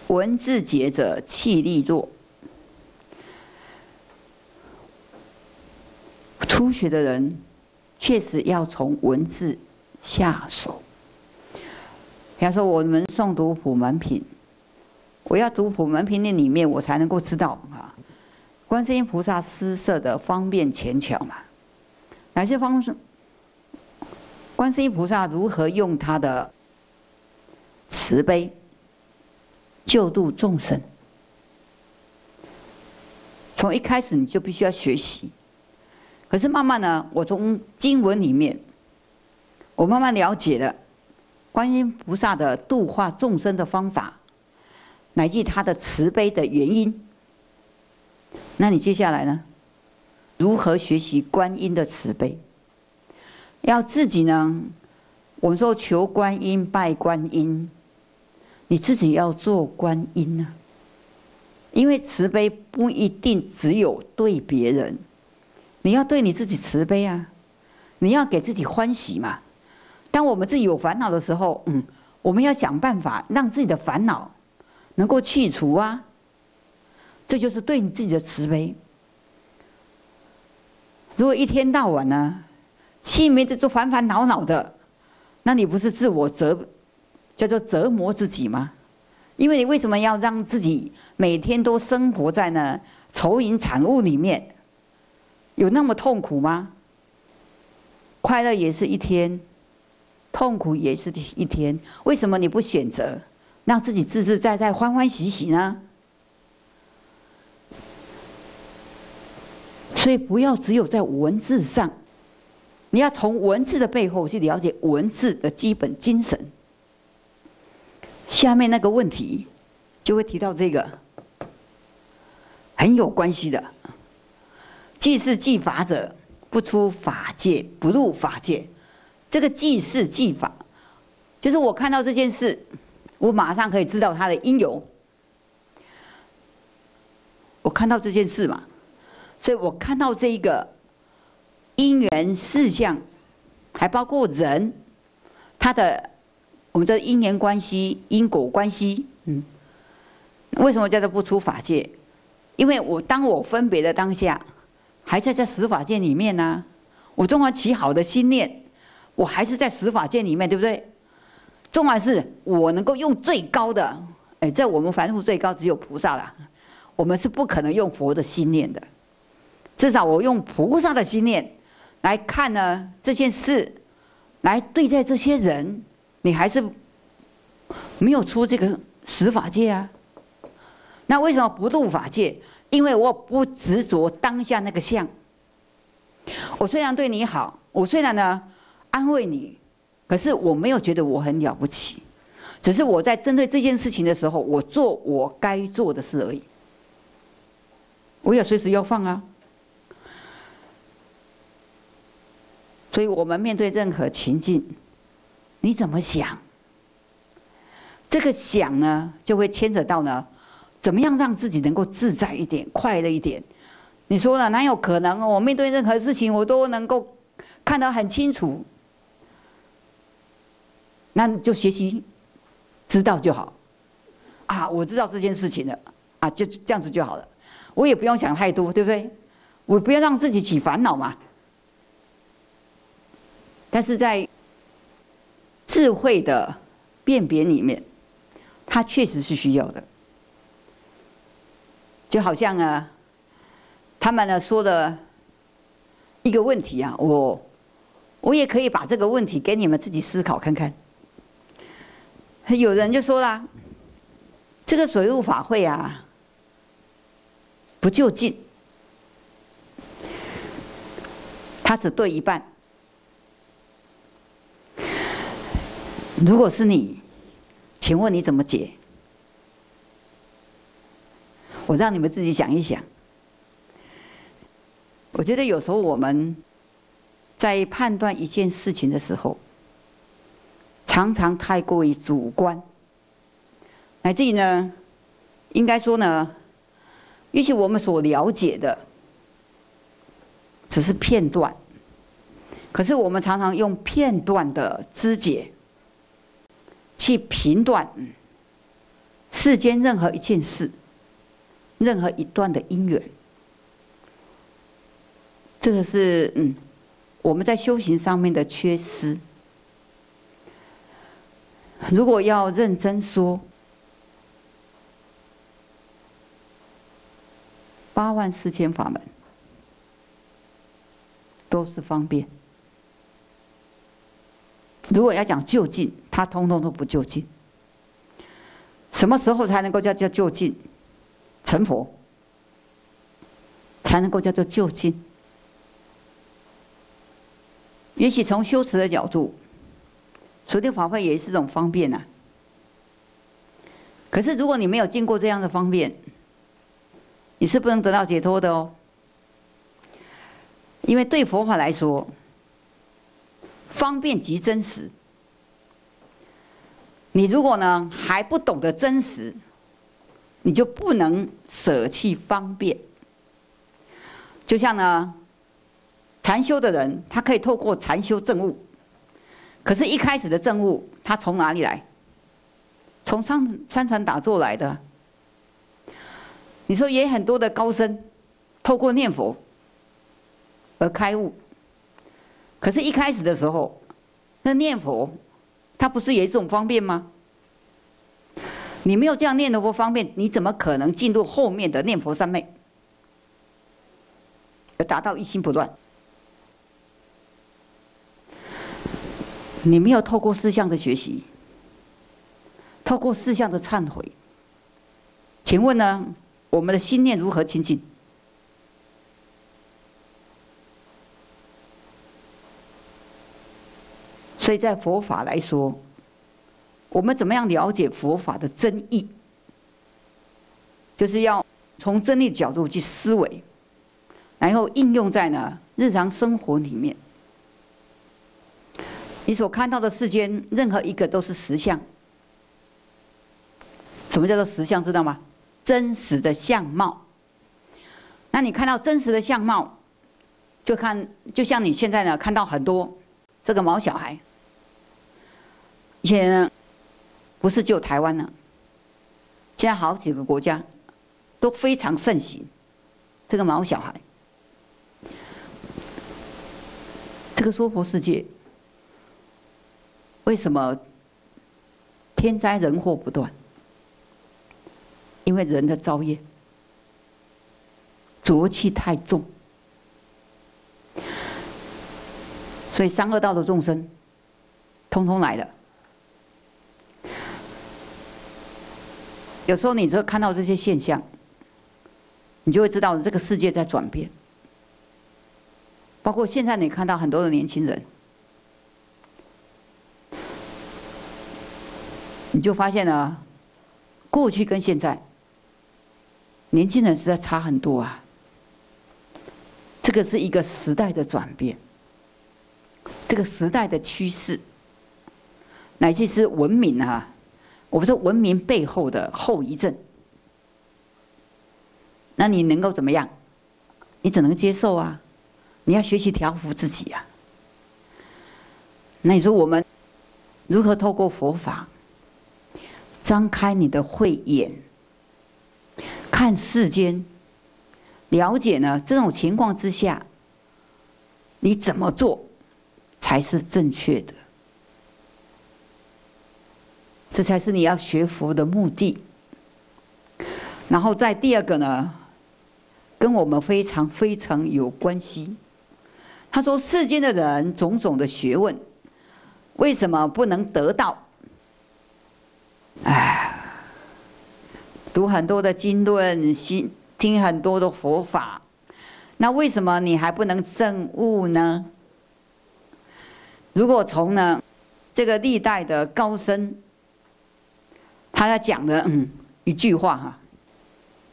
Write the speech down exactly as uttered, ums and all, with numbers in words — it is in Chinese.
文字节者，气力弱。初学的人确实要从文字下手。比方说，我们诵读普门品，我要读普门品的里面，我才能够知道啊，观世音菩萨施设的方便前巧嘛，乃至方观世音菩萨如何用他的慈悲救度众生。从一开始你就必须要学习，可是慢慢呢，我从经文里面，我慢慢了解了观音菩萨的度化众生的方法，乃至他的慈悲的原因。那你接下来呢？如何学习观音的慈悲？要自己呢？我们说求观音、拜观音，你自己要做观音啊。因为慈悲不一定只有对别人，你要对你自己慈悲啊，你要给自己欢喜嘛。当我们自己有烦恼的时候，嗯，我们要想办法让自己的烦恼能够去除啊。这就是对你自己的慈悲。如果一天到晚呢，心里面就烦烦恼恼的，那你不是自我折，叫做折磨自己吗？因为你为什么要让自己每天都生活在呢愁云惨雾里面？有那么痛苦吗？快乐也是一天，痛苦也是一天，为什么你不选择让自己自自在在、欢欢喜喜呢？所以不要只有在文字上，你要从文字的背后去了解文字的基本精神。下面那个问题就会提到这个很有关系的：济世济法者，不出法界，不入法界。这个济世济法，就是我看到这件事，我马上可以知道它的因由。我看到这件事嘛，所以我看到这一个因缘事项，还包括人他的我们的因缘关系、因果关系。嗯，为什么叫做不出法界？因为我当我分别的当下，还在在十法界里面呢、啊。我纵然起好的心念，我还是在十法界里面，对不对？纵然是我能够用最高的，哎，在我们凡夫最高只有菩萨啦，我们是不可能用佛的心念的。至少我用菩萨的心念来看呢这件事，来对待这些人，你还是没有出这个十法界啊。那为什么不入法界？因为我不执着当下那个相。我虽然对你好，我虽然呢安慰你，可是我没有觉得我很了不起，只是我在针对这件事情的时候，我做我该做的事而已。我也随时要放啊。所以我们面对任何情境，你怎么想？这个想呢，就会牵扯到呢，怎么样让自己能够自在一点、快乐一点。你说了，哪有可能？我面对任何事情，我都能够看得很清楚。那就学习知道就好啊！我知道这件事情了啊，就这样子就好了。我也不用想太多，对不对？我不要让自己起烦恼嘛。但是在智慧的辨别里面，它确实是需要的。就好像啊，他们呢说的一个问题啊，我我也可以把这个问题给你们自己思考看看。有人就说啦，这个水陆法会啊，不就近，他只对一半。如果是你，请问你怎么解？我让你们自己想一想。我觉得有时候我们在判断一件事情的时候，常常太过于主观，乃至于呢，应该说呢，也许我们所了解的只是片段，可是我们常常用片段的知解去评断世间任何一件事，任何一段的因缘，这个是嗯我们在修行上面的缺失。如果要认真说，八万四千法门都是方便。如果要讲究竟，它通通都不究竟。什么时候才能够叫叫究竟？成佛才能够叫做究竟。也许从修持的角度，锁定法会也是一种方便啊。可是如果你没有经过这样的方便，你是不能得到解脱的哦。因为对佛法来说，方便即真实。你如果呢还不懂得真实，你就不能舍弃方便。就像呢，禅修的人，他可以透过禅修证悟，可是，一开始的证悟，他从哪里来？从参参禅打坐来的。你说也很多的高僧，透过念佛而开悟，可是，一开始的时候，那念佛，它不是也是一种方便吗？你没有这样念佛方便，你怎么可能进入后面的念佛三昧，而达到一心不乱？你没有透过四项的学习，透过四项的忏悔，请问呢，我们的心念如何清净？所以在佛法来说，我们怎么样了解佛法的真义？就是要从真理角度去思维，然后应用在呢日常生活里面。你所看到的世间，任何一个都是实相。什么叫做实相？知道吗？真实的相貌。那你看到真实的相貌，就看，就像你现在呢看到很多这个毛小孩，以前呢不是只有台湾呢，现在好几个国家都非常盛行这个毛小孩。这个娑婆世界，为什么天灾人祸不断？因为人的造业，浊气太重，所以三恶道的众生，通通来了。有时候你就看到这些现象，你就会知道这个世界在转变。包括现在你看到很多的年轻人，你就发现呢，过去跟现在，年轻人实在差很多啊。这个是一个时代的转变，这个时代的趋势，乃至是文明啊，我们说文明背后的后遗症。那你能够怎么样？你只能接受啊，你要学习调服自己啊。那你说我们如何透过佛法，张开你的慧眼，看世间，了解呢这种情况之下，你怎么做才是正确的？这才是你要学佛的目的。然后再第二个呢，跟我们非常非常有关系。他说世间的人种种的学问，为什么不能得到？哎，读很多的经论，听很多的佛法，那为什么你还不能证悟呢？如果从呢这个历代的高僧，他在讲的嗯一句话哈，